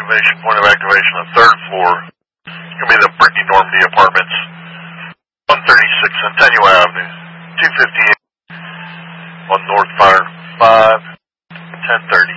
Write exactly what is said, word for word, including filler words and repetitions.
activation, point of activation on the third floor. It's going to be the Brittany Normandy Apartments, one thirty-six Centennial Avenue, two fifty-eight on North Fire, five ten thirty.